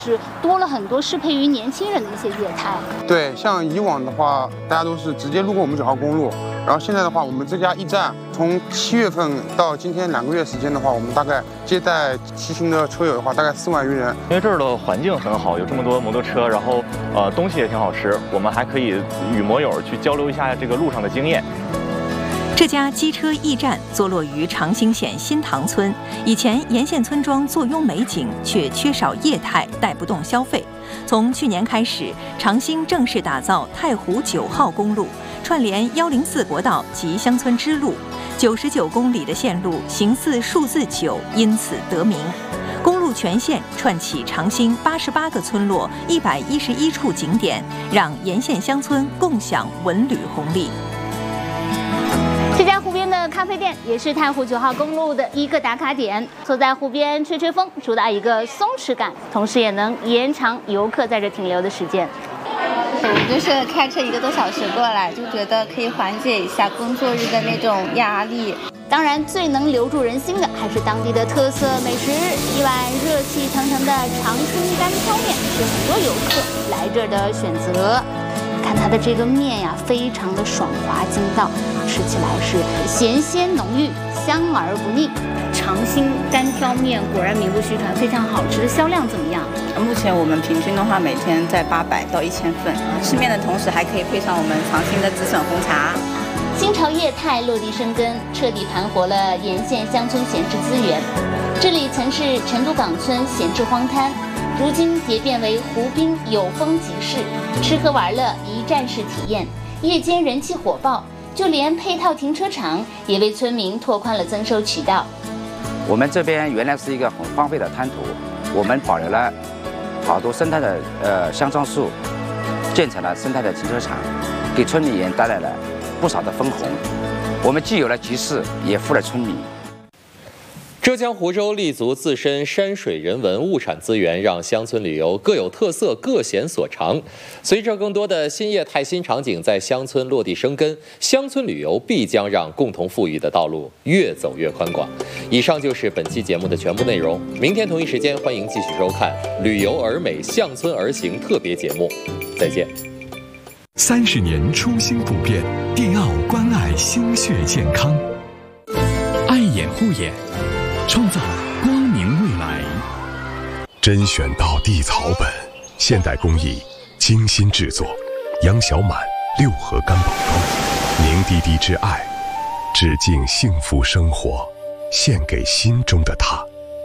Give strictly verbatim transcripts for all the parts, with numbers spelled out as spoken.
是多了很多适配于年轻人的一些业态。 对，像以往的话，大家都是直接路过我们九号公路，然后现在的话，我们这家驿站从七月份到今天两个月时间的话，我们大概接待骑行的车友的话，大概四万余人。 因为这儿的环境很好，有这么多摩托车，然后呃东西也挺好吃，我们还可以与摩友去交流一下这个路上的经验。 这家机车驿站坐落于长兴县新塘村。以前沿线村庄坐拥美景，却缺少业态，带不动消费。从去年开始，长兴正式打造太湖九号公路，串联幺零四国道及乡村支路，九十九公里的线路形似数字九，因此得名。公路全线串起长兴八十八个村落，一百一十一处景点，让沿线乡村共享文旅红利。 这家湖边的咖啡店也是太湖九号公路的一个打卡点。坐在湖边吹吹风，主打一个松弛感，同时也能延长游客在这停留的时间。 我们就是开车一个多小时过来，就觉得可以缓解一下工作日的那种压力。 当然，最能留住人心的还是当地的特色美食。一碗热气腾腾的长兴干挑面是很多游客来这儿的选择。看它的这个面呀，非常的爽滑筋道，吃起来是咸鲜浓郁，香而不腻。长兴干挑面果然名不虚传，非常好吃。销量怎么样？ 目前我们平均的话，每天在八百到一千份。吃面的同时，还可以配上我们长兴的紫笋红茶。 新潮业态落地生根，彻底盘活了沿线乡村闲置资源。这里曾是成都港村闲置荒滩，如今蝶变为湖滨有风集市，吃喝玩乐一站式体验，夜间人气火爆，就连配套停车场也为村民拓宽了增收渠道。 我们这边原来是一个很荒废的滩涂，我们保留了好多生态的呃香樟树，建成了生态的停车场，给村民也带来了不少的分红。我们既有了集市，也服了村民。 浙江湖州立足自身山水人文物产资源，让乡村旅游各有特色、各显所长。随着更多的新业态、新场景在乡村落地生根，乡村旅游必将让共同富裕的道路越走越宽广。以上就是本期节目的全部内容。明天同一时间，欢迎继续收看《旅游而美，乡村而行》特别节目。再见。 三十年初心不变，电奥关爱心血健康，爱眼护眼。创造光明未来。 甄选到地草本，现代工艺，精心制作。杨小满六合干宝装，凝滴滴之爱，致敬幸福生活，献给心中的他。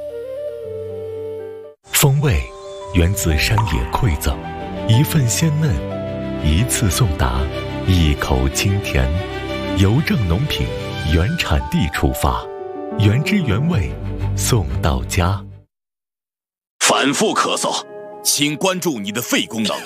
风味源自山野馈赠，一份鲜嫩，一次送达，一口清甜。邮政农品原产地出发，原汁原味送到家。 反复咳嗽，请关注你的肺功能。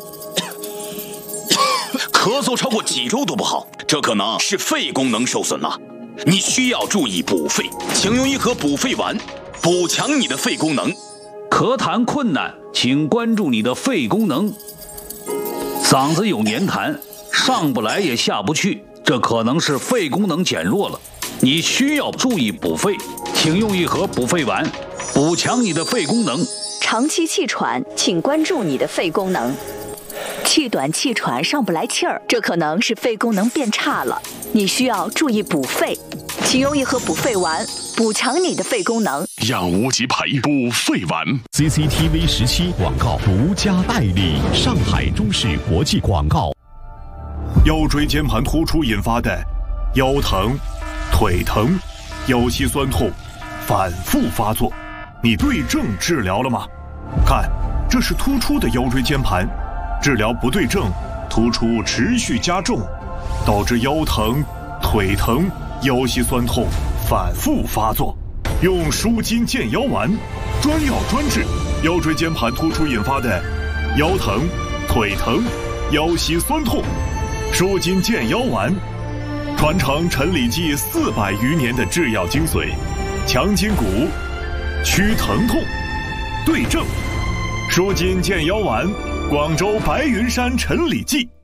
咳嗽超过几周都不好，这可能是肺功能受损了。你需要注意补肺，请用一盒补肺丸，补强你的肺功能。 咳痰困难，请关注你的肺功能。嗓子有黏痰，上不来也下不去，这可能是肺功能减弱了。你需要注意补肺，请用一盒补肺丸，补强你的肺功能。 长期气喘，请关注你的肺功能。气短气喘上不来气儿，这可能是肺功能变差了，你需要注意补肺，请用一盒补肺丸，补强你的肺功能。 让无极培补肺丸。 C C T V 十七广告独家代理，上海中视国际广告。 腰椎间盘突出引发的腰疼、腿疼、腰膝酸痛反复发作，你对症治疗了吗？看，这是突出的腰椎间盘，治疗不对症，突出持续加重，导致腰疼、腿疼、腰膝酸痛反复发作。用舒筋健腰丸，专药专治腰椎间盘突出引发的腰疼、腿疼、腰膝酸痛。舒筋健腰丸传承陈李济四百余年的制药精髓，强筋骨，祛疼痛，对症。舒筋健腰丸，广州白云山陈李济。